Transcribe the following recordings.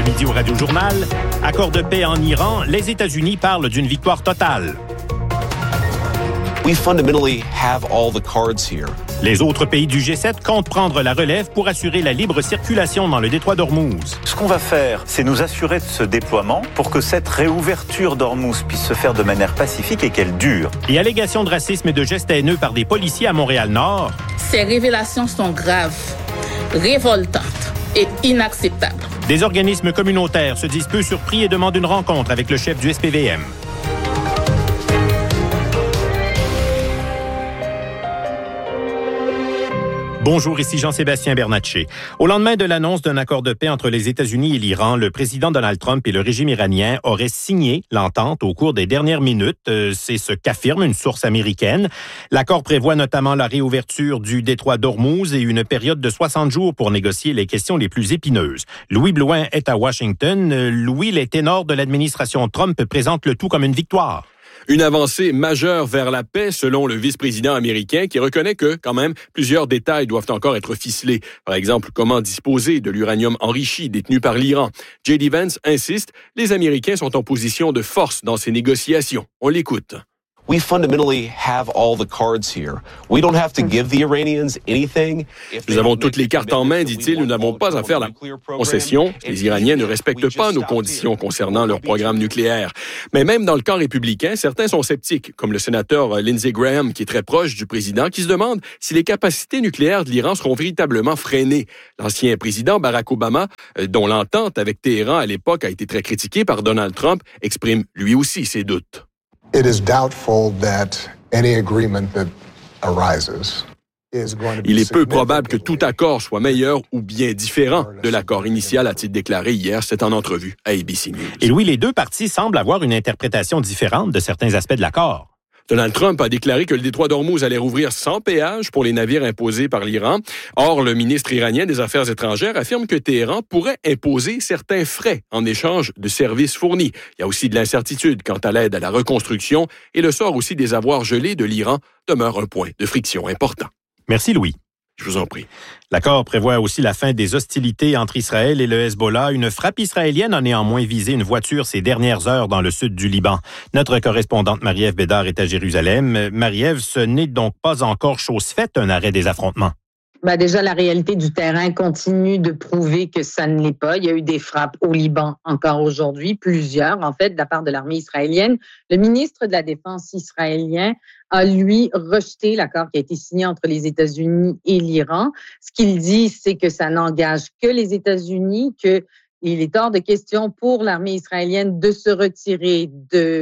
Ce midi au Radio Journal, accord de paix en Iran, les États-Unis parlent d'une victoire totale. We fundamentally have all the cards here. Les autres pays du G7 comptent prendre la relève pour assurer la libre circulation dans le détroit d'Ormuz. Ce qu'on va faire, c'est nous assurer de ce déploiement pour que cette réouverture d'Ormuz puisse se faire de manière pacifique et qu'elle dure. Et allégations de racisme et de gestes haineux par des policiers à Montréal-Nord. Ces révélations sont graves, révoltantes et inacceptables. Des organismes communautaires se disent peu surpris et demandent une rencontre avec le chef du SPVM. Bonjour, ici Jean-Sébastien Bernatchez. Au lendemain de l'annonce d'un accord de paix entre les États-Unis et l'Iran, le président Donald Trump et le régime iranien auraient signé l'entente au cours des dernières minutes. C'est ce qu'affirme une source américaine. L'accord prévoit notamment la réouverture du détroit d'Ormuz et une période de 60 jours pour négocier les questions les plus épineuses. Louis Blouin est à Washington. Louis, les ténors de l'administration Trump présentent le tout comme une victoire. Une avancée majeure vers la paix, selon le vice-président américain, qui reconnaît que, quand même, plusieurs détails doivent encore être ficelés. Par exemple, comment disposer de l'uranium enrichi détenu par l'Iran. J.D. Vance insiste, les Américains sont en position de force dans ces négociations. On l'écoute. We fundamentally have all the cards here. We don't have to give the Iranians anything. Nous avons toutes les cartes en main, dit-il. Nous n'avons pas à faire la concession. Les Iraniens ne respectent pas nos conditions concernant leur programme nucléaire. Mais même dans le camp républicain, certains sont sceptiques, comme le sénateur Lindsey Graham, qui est très proche du président, qui se demande si les capacités nucléaires de l'Iran seront véritablement freinées. L'ancien président Barack Obama, dont l'entente avec Téhéran à l'époque a été très critiquée par Donald Trump, exprime lui aussi ses doutes. It is doubtful that any agreement that arises is going to be Il est peu probable que tout accord soit meilleur ou bien différent de l'accord initial, a-t-il déclaré hier. C'est en entrevue à ABC News. Et Louis, les deux parties semblent avoir une interprétation différente de certains aspects de l'accord. Donald Trump a déclaré que le détroit d'Ormuz allait rouvrir sans péage pour les navires imposés par l'Iran. Or, le ministre iranien des Affaires étrangères affirme que Téhéran pourrait imposer certains frais en échange de services fournis. Il y a aussi de l'incertitude quant à l'aide à la reconstruction et le sort aussi des avoirs gelés de l'Iran demeure un point de friction important. Merci, Louis. Je vous en prie. L'accord prévoit aussi la fin des hostilités entre Israël et le Hezbollah. Une frappe israélienne a néanmoins visé une voiture ces dernières heures dans le sud du Liban. Notre correspondante Marie-Ève Bédard est à Jérusalem. Marie-Ève, ce n'est donc pas encore chose faite, un arrêt des affrontements. Déjà, la réalité du terrain continue de prouver que ça ne l'est pas. Il y a eu des frappes au Liban encore aujourd'hui, plusieurs, en fait, de la part de l'armée israélienne. Le ministre de la Défense israélien a, lui, rejeté l'accord qui a été signé entre les États-Unis et l'Iran. Ce qu'il dit, c'est que ça n'engage que les États-Unis, que il est hors de question pour l'armée israélienne de se retirer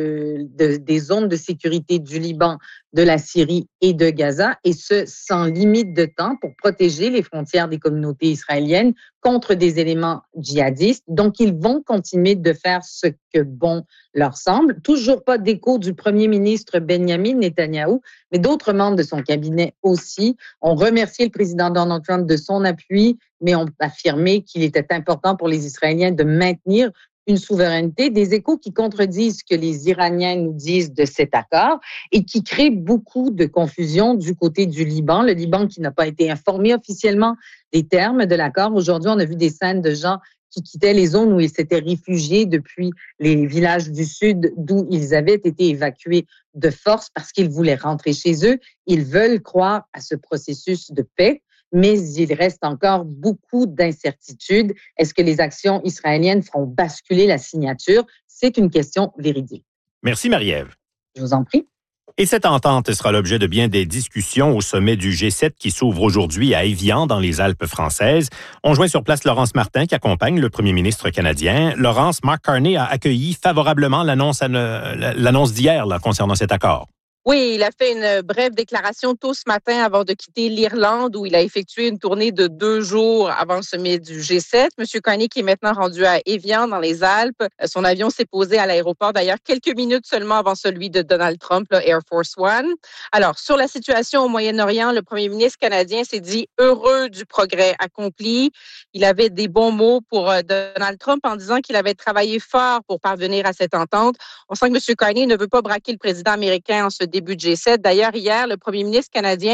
des zones de sécurité du Liban, de la Syrie et de Gaza, et ce, sans limite de temps pour protéger les frontières des communautés israéliennes contre des éléments djihadistes. Donc, ils vont continuer de faire ce que bon leur semble. Toujours pas d'écho du premier ministre Benjamin Netanyahou, mais d'autres membres de son cabinet aussi ont remercié le président Donald Trump de son appui, mais ont affirmé qu'il était important pour les Israéliens de maintenir une souveraineté, des échos qui contredisent ce que les Iraniens nous disent de cet accord et qui créent beaucoup de confusion du côté du Liban. Le Liban qui n'a pas été informé officiellement des termes de l'accord. Aujourd'hui, on a vu des scènes de gens qui quittaient les zones où ils s'étaient réfugiés depuis les villages du sud d'où ils avaient été évacués de force parce qu'ils voulaient rentrer chez eux. Ils veulent croire à ce processus de paix. Mais il reste encore beaucoup d'incertitudes. Est-ce que les actions israéliennes feront basculer la signature? C'est une question véridique. Merci, Marie-Ève. Je vous en prie. Et cette entente sera l'objet de bien des discussions au sommet du G7 qui s'ouvre aujourd'hui à Évian, dans les Alpes françaises. On joint sur place Laurence Martin, qui accompagne le premier ministre canadien. Laurence, Mark Carney a accueilli favorablement l'annonce d'hier concernant cet accord. Oui, il a fait une brève déclaration tôt ce matin avant de quitter l'Irlande où il a effectué une tournée de 2 jours avant le sommet du G7. Monsieur Carney qui est maintenant rendu à Évian dans les Alpes. Son avion s'est posé à l'aéroport d'ailleurs quelques minutes seulement avant celui de Donald Trump, le Air Force One. Alors, sur la situation au Moyen-Orient, le premier ministre canadien s'est dit heureux du progrès accompli. Il avait des bons mots pour Donald Trump en disant qu'il avait travaillé fort pour parvenir à cette entente. On sent que M. Carney ne veut pas braquer le président américain en ce début de G7. D'ailleurs, hier, le premier ministre canadien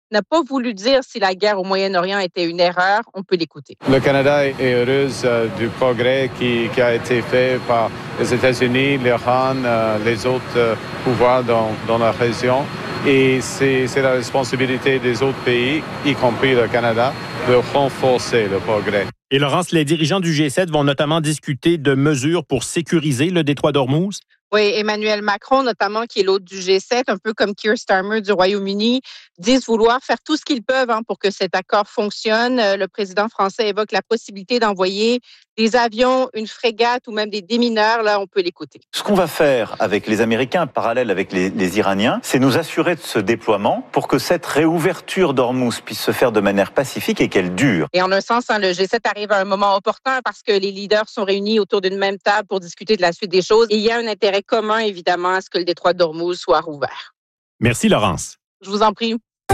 n'a pas voulu dire si la guerre au Moyen-Orient était une erreur. On peut l'écouter. Le Canada est heureux du progrès qui a été fait par les États-Unis, l'Iran, les autres pouvoirs dans la région. Et c'est la responsabilité des autres pays, y compris le Canada, de renforcer le progrès. Et Laurence, les dirigeants du G7 vont notamment discuter de mesures pour sécuriser le détroit d'Ormuz. Oui, Emmanuel Macron, notamment, qui est l'hôte du G7, un peu comme Keir Starmer du Royaume-Uni, disent vouloir faire tout ce qu'ils peuvent pour que cet accord fonctionne. Le président français évoque la possibilité d'envoyer des avions, une frégate ou même des démineurs. Là, on peut l'écouter. Ce qu'on va faire avec les Américains, parallèle avec les Iraniens, c'est nous assurer de ce déploiement pour que cette réouverture d'Ormuz puisse se faire de manière pacifique et qu'elle dure. Et en un sens, le G7 arrive à un moment opportun parce que les leaders sont réunis autour d'une même table pour discuter de la suite des choses. Et il y a un intérêt commun, évidemment, à ce que le détroit d'Ormuz soit rouvert. Merci, Laurence. Je vous en prie.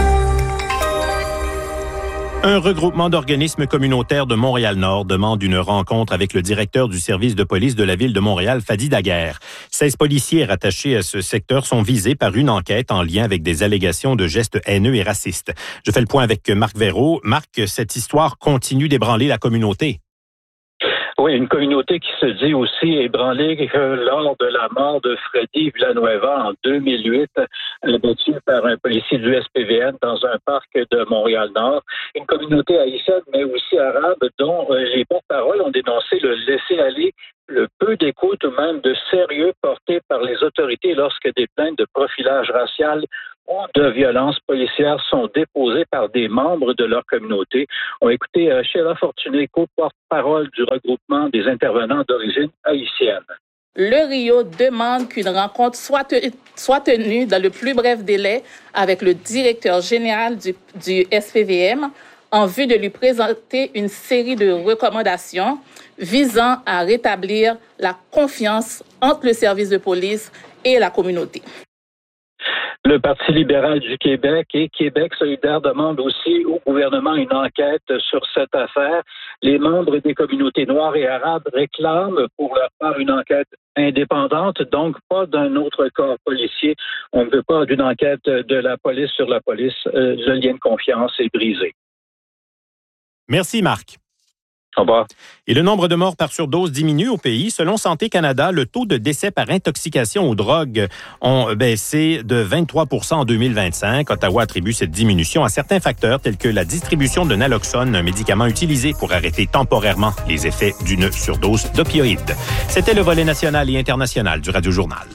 Un regroupement d'organismes communautaires de Montréal-Nord demande une rencontre avec le directeur du service de police de la ville de Montréal, Fadi Daguerre. 16 policiers rattachés à ce secteur sont visés par une enquête en lien avec des allégations de gestes haineux et racistes. Je fais le point avec Marc Verreau. Marc, cette histoire continue d'ébranler la communauté. Oui, une communauté qui se dit aussi ébranlée lors de la mort de Freddy Villanueva en 2008, abattu par un policier du SPVM dans un parc de Montréal-Nord. Une communauté haïtienne, mais aussi arabe, dont les porte-paroles ont dénoncé le laisser-aller, le peu d'écoute ou même de sérieux porté par les autorités lorsque des plaintes de profilage racial ou de violences policières sont déposées par des membres de leur communauté. On a écouté Sheila Fortuné, co-porte-parole du regroupement des intervenants d'origine haïtienne. Le Rio demande qu'une rencontre soit tenue dans le plus bref délai avec le directeur général du SPVM en vue de lui présenter une série de recommandations visant à rétablir la confiance entre le service de police et la communauté. Le Parti libéral du Québec et Québec solidaire demandent aussi au gouvernement une enquête sur cette affaire. Les membres des communautés noires et arabes réclament pour leur part une enquête indépendante, donc pas d'un autre corps policier. On ne veut pas d'une enquête de la police sur la police. Le lien de confiance est brisé. Merci, Marc. Au revoir. Et le nombre de morts par surdose diminue au pays. Selon Santé Canada, le taux de décès par intoxication aux drogues ont baissé de 23 % en 2025. Ottawa attribue cette diminution à certains facteurs tels que la distribution de naloxone, un médicament utilisé pour arrêter temporairement les effets d'une surdose d'opioïdes. C'était le volet national et international du Radio Journal.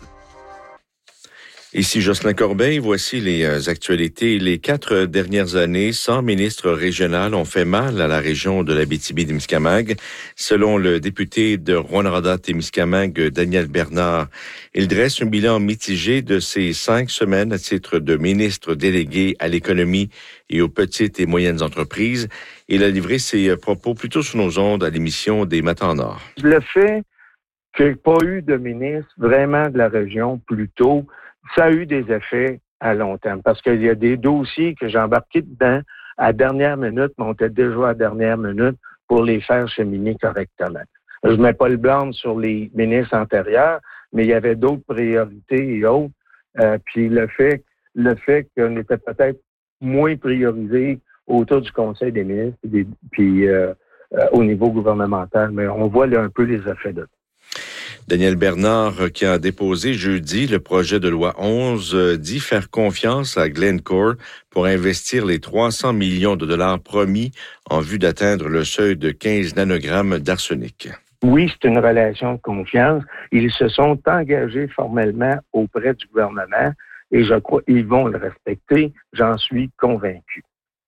Ici Jocelyn Corbeil, voici les actualités. Les 4 dernières années, 100 ministres régionaux ont fait mal à la région de l'Abitibi-Témiscamingue. Selon le député de Rouyn-Noranda-Témiscamingue, Daniel Bernard, il dresse un bilan mitigé de ses 5 semaines à titre de ministre délégué à l'économie et aux petites et moyennes entreprises. Il a livré ses propos plutôt sur nos ondes à l'émission des Matins Nord. Le fait qu'il n'y ait pas eu de ministre vraiment de la région plus tôt, ça a eu des effets à long terme parce qu'il y a des dossiers que j'ai embarqués dedans à dernière minute, mais on était déjà à dernière minute pour les faire cheminer correctement. Je ne mets pas le blâme sur les ministres antérieurs, mais il y avait d'autres priorités et autres. Puis le fait qu'on était peut-être moins priorisé autour du Conseil des ministres puis au niveau gouvernemental, mais on voit là un peu les effets de ça. Daniel Bernard, qui a déposé jeudi le projet de loi 11, dit faire confiance à Glencore pour investir les 300 millions de dollars promis en vue d'atteindre le seuil de 15 nanogrammes d'arsenic. Oui, c'est une relation de confiance. Ils se sont engagés formellement auprès du gouvernement et je crois qu'ils vont le respecter. J'en suis convaincu.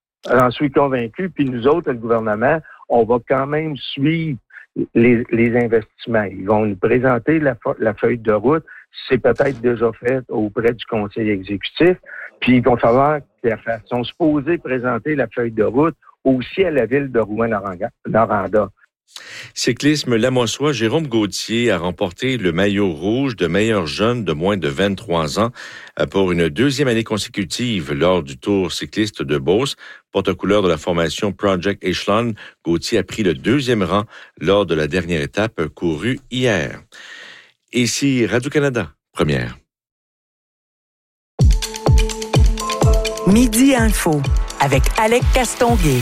Puis nous autres, le gouvernement, on va quand même suivre les investissements. Ils vont nous présenter la feuille de route. C'est peut-être déjà fait auprès du conseil exécutif. Puis il va falloir qu'ils sont supposés présenter la feuille de route aussi à la ville de Rouyn-Noranda. Cyclisme Lamossois, Jérôme Gauthier a remporté le maillot rouge de meilleur jeune de moins de 23 ans pour une 2e année consécutive lors du Tour cycliste de Beauce. Porte-couleur de la formation Project Echelon, Gauthier a pris le 2e rang lors de la dernière étape courue hier. Ici Radio-Canada, première. Midi Info. avec Alec Castonguay.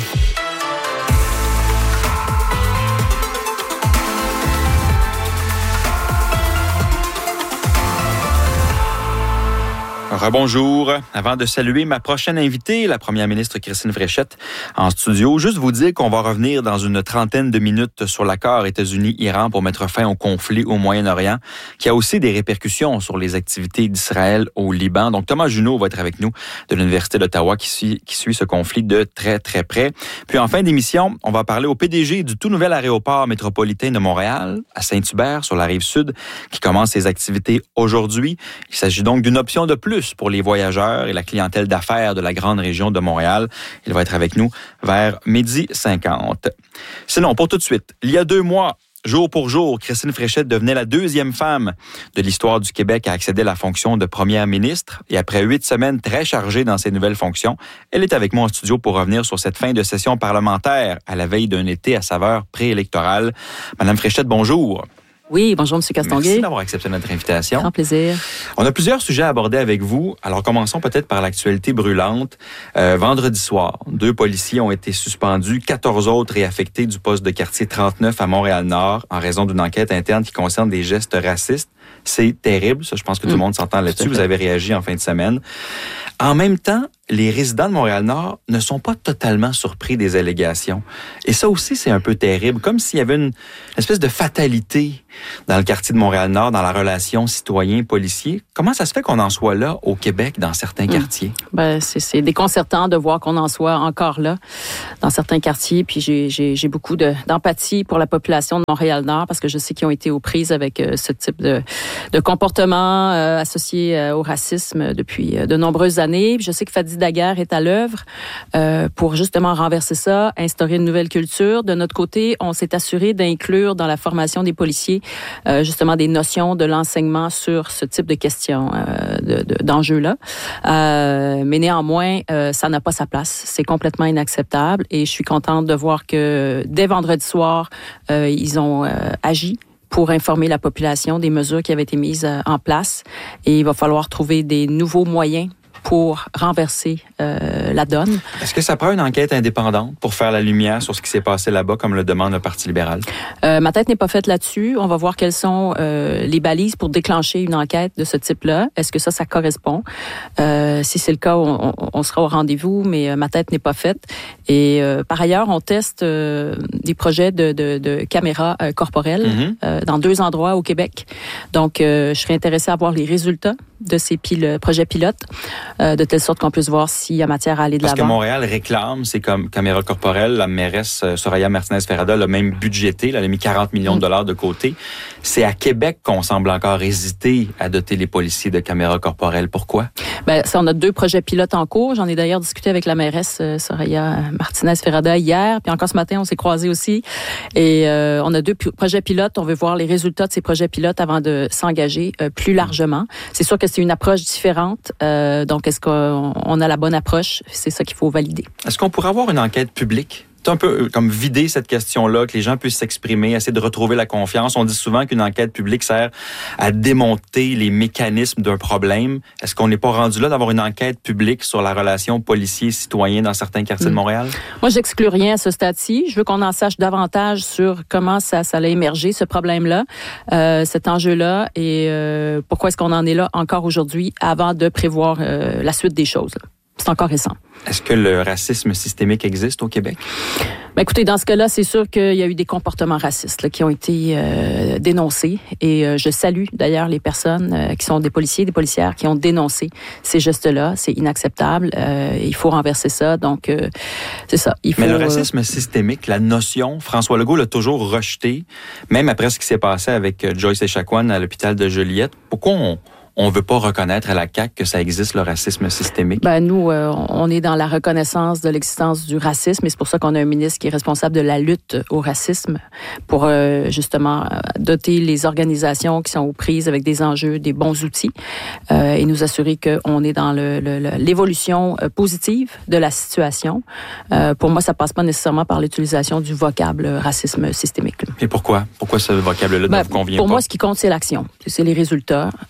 Rebonjour. Avant de saluer ma prochaine invitée, la première ministre Christine Fréchette, en studio, juste vous dire qu'on va revenir dans une trentaine de minutes sur l'accord États-Unis-Iran pour mettre fin au conflit au Moyen-Orient, qui a aussi des répercussions sur les activités d'Israël au Liban. Donc, Thomas Junot va être avec nous de l'Université d'Ottawa qui suit ce conflit de très, très près. Puis, en fin d'émission, on va parler au PDG du tout nouvel aéroport métropolitain de Montréal, à Saint-Hubert, sur la rive sud, qui commence ses activités aujourd'hui. Il s'agit donc d'une option de plus pour les voyageurs et la clientèle d'affaires de la grande région de Montréal. Il va être avec nous vers 12h50. Sinon, pour tout de suite, il y a 2 mois, jour pour jour, Christine Fréchette devenait la 2e femme de l'histoire du Québec à accéder à la fonction de première ministre. Et après 8 semaines très chargées dans ses nouvelles fonctions, elle est avec moi en studio pour revenir sur cette fin de session parlementaire à la veille d'un été à saveur préélectorale. Madame Fréchette, bonjour. Oui, bonjour, M. Castonguay. Merci d'avoir accepté notre invitation. Grand plaisir. On a plusieurs sujets à aborder avec vous. Alors, commençons peut-être par l'actualité brûlante. Vendredi soir, 2 policiers ont été suspendus, 14 autres réaffectés du poste de quartier 39 à Montréal-Nord en raison d'une enquête interne qui concerne des gestes racistes. C'est terrible, ça, je pense que tout le monde s'entend là-dessus. Vous avez réagi en fin de semaine. En même temps, les résidents de Montréal-Nord ne sont pas totalement surpris des allégations. Et ça aussi, c'est un peu terrible, comme s'il y avait une espèce de fatalité dans le quartier de Montréal-Nord, dans la relation citoyen-policier. Comment ça se fait qu'on en soit là au Québec, dans certains quartiers? Ben, c'est déconcertant de voir qu'on en soit encore là, dans certains quartiers. Puis j'ai beaucoup d'empathie pour la population de Montréal-Nord, parce que je sais qu'ils ont été aux prises avec ce type de comportement associé au racisme depuis de nombreuses années. Puis je sais que Fadi Daguerre est à l'œuvre pour justement renverser ça, instaurer une nouvelle culture. De notre côté, on s'est assuré d'inclure dans la formation des policiers justement des notions de l'enseignement sur ce type de questions, d'enjeux-là. Mais néanmoins, ça n'a pas sa place. C'est complètement inacceptable et je suis contente de voir que dès vendredi soir, ils ont agi pour informer la population des mesures qui avaient été mises en place. Et il va falloir trouver des nouveaux moyens pour renverser la donne. Est-ce que ça prend une enquête indépendante pour faire la lumière sur ce qui s'est passé là-bas, comme le demande le Parti libéral? Ma tête n'est pas faite là-dessus. On va voir quelles sont les balises pour déclencher une enquête de ce type-là. Est-ce que ça correspond? Si c'est le cas, on sera au rendez-vous, mais ma tête n'est pas faite. Et par ailleurs, on teste des projets de caméras corporelles dans 2 endroits au Québec. Donc, je serais intéressée à voir les résultats de ces projets pilotes, de telle sorte qu'on puisse voir s'il y a matière à aller de l'avant. Parce que Montréal réclame, c'est comme caméra corporelle, la mairesse Soraya Martinez-Ferrada l'a même budgété, elle a mis 40 millions de dollars de côté. C'est à Québec qu'on semble encore hésiter à doter les policiers de caméras corporelles. Pourquoi? Ben, ça, on a 2 projets pilotes en cours. J'en ai d'ailleurs discuté avec la mairesse Soraya Martinez-Ferrada hier, puis encore ce matin, on s'est croisés aussi. Et on a 2 projets pilotes. On veut voir les résultats de ces projets pilotes avant de s'engager plus largement. C'est sûr que c'est une approche différente. Donc, est-ce qu'on a la bonne approche? C'est ça qu'il faut valider. Est-ce qu'on pourrait avoir une enquête publique? C'est un peu comme vider cette question-là, que les gens puissent s'exprimer, essayer de retrouver la confiance. On dit souvent qu'une enquête publique sert à démonter les mécanismes d'un problème. Est-ce qu'on n'est pas rendu là d'avoir une enquête publique sur la relation policier-citoyen dans certains quartiers de Montréal? Moi, j'exclus rien à ce stade-ci. Je veux qu'on en sache davantage sur comment ça a émergé, ce problème-là, cet enjeu-là, et pourquoi est-ce qu'on en est là encore aujourd'hui avant de prévoir la suite des choses. C'est encore récent. Est-ce que le racisme systémique existe au Québec? Ben écoutez, dans ce cas-là, c'est sûr qu'il y a eu des comportements racistes là, qui ont été dénoncés. Et je salue d'ailleurs les personnes qui sont des policiers, des policières qui ont dénoncé ces gestes-là. C'est inacceptable. Il faut renverser ça. Donc, c'est ça. Mais le racisme systémique, la notion, François Legault l'a toujours rejeté, même après ce qui s'est passé avec Joyce Echaquan à l'hôpital de Joliette. Pourquoi on ne veut pas reconnaître à la CAQ que ça existe, le racisme systémique? Ben nous, on est dans la reconnaissance de l'existence du racisme et c'est pour ça qu'on a un ministre qui est responsable de la lutte au racisme pour justement doter les organisations qui sont aux prises avec des enjeux, des bons outils et nous assurer qu'on est dans l'évolution positive de la situation. Pour moi, ça passe pas nécessairement par l'utilisation du vocable racisme systémique. Et pourquoi? Pourquoi ce vocable-là ne vous convient pas? Pour moi, ce qui compte, c'est l'action. C'est les résultats. C'est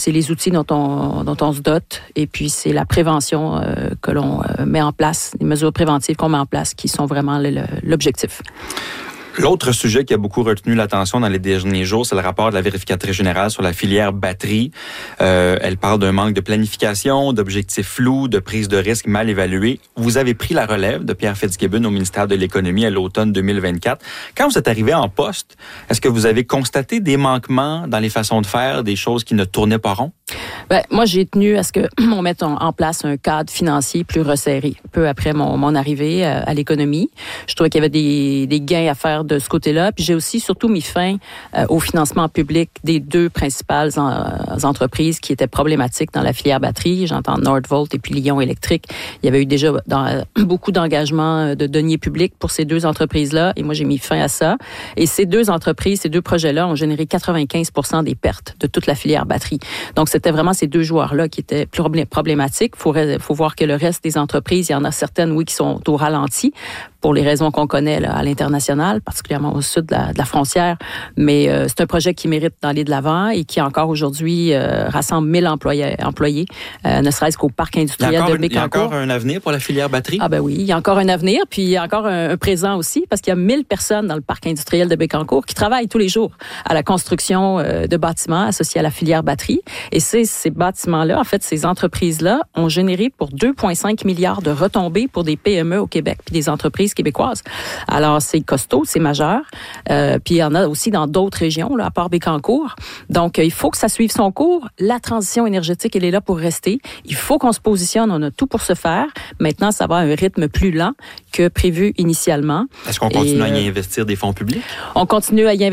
c'est les outils dont on se dote et puis c'est la prévention que l'on met en place, les mesures préventives qu'on met en place qui sont vraiment l'objectif. L'autre sujet qui a beaucoup retenu l'attention dans les derniers jours, c'est le rapport de la vérificatrice générale sur la filière batterie. Elle parle d'un manque de planification, d'objectifs flous, de prise de risque mal évaluée. Vous avez pris la relève de Pierre Fitzgibbon au ministère de l'Économie à l'automne 2024. Quand vous êtes arrivé en poste, est-ce que vous avez constaté des manquements dans les façons de faire, des choses qui ne tournaient pas rond? Ben, moi, j'ai tenu à ce qu'on mette en place un cadre financier plus resserré. Peu après mon arrivée à l'économie, je trouvais qu'il y avait des gains à faire de ce côté-là. Puis j'ai aussi surtout mis fin au financement public des deux principales entreprises qui étaient problématiques dans la filière batterie. J'entends Nordvolt et puis Lion Électrique. Il y avait eu déjà beaucoup d'engagements de deniers publics pour ces deux entreprises-là. Et moi, j'ai mis fin à ça. Et ces deux entreprises, ces deux projets-là ont généré 95% des pertes de toute la filière batterie. Donc, c'était vraiment ces deux joueurs-là qui étaient problématiques. Il faut voir que le reste des entreprises, il y en a certaines, oui, qui sont au ralenti pour les raisons qu'on connaît là, à l'international, particulièrement au sud de la frontière. Mais c'est un projet qui mérite d'aller de l'avant et qui encore aujourd'hui rassemble 1000 employés, ne serait-ce qu'au parc industriel de Bécancour. Il y a encore un avenir pour la filière batterie? Ah ben oui, il y a encore un avenir, puis il y a encore un présent aussi, parce qu'il y a 1000 personnes dans le parc industriel de Bécancour qui travaillent tous les jours à la construction de bâtiments associés à la filière batterie. Et ces bâtiments-là, en fait, ces entreprises-là ont généré pour 2,5 milliards de retombées pour des PME au Québec, puis des entreprises québécoises. Alors, c'est costaud, c'est majeur. Puis il y en a aussi dans d'autres régions, là, à part Bécancour. Donc, il faut que ça suive son cours. La transition énergétique, elle est là pour rester. Il faut qu'on se positionne. On a tout pour se faire. Maintenant, ça va à un rythme plus lent que prévu initialement. Est-ce qu'on continue à y investir des fonds publics? On continue à y investir.